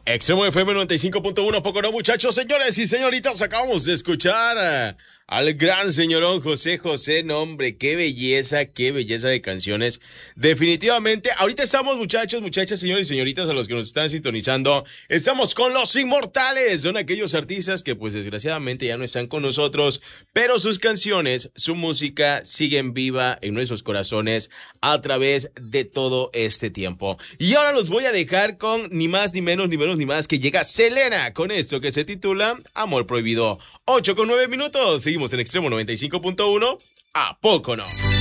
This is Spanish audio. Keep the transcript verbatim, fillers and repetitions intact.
Extremo F M noventa y cinco punto uno, poco no, muchachos, señores y señoritas, acabamos de escuchar uh, al gran señorón José José. No, hombre, qué belleza, qué belleza de canciones. Definitivamente, ahorita estamos, muchachos, muchachas, señores y señoritas, a los que nos están sintonizando, estamos con los inmortales. Son aquellos artistas que, pues, desgraciadamente ya no están con nosotros, pero sus canciones, su música siguen viva en nuestros corazones a través de todo este tiempo. Y ahora los voy a dejar con ni más ni menos ni menos ni más que llega Selena con esto que se titula Amor Prohibido. ocho con nueve minutos. Seguimos en Extremo noventa y cinco punto uno. ¿A poco no?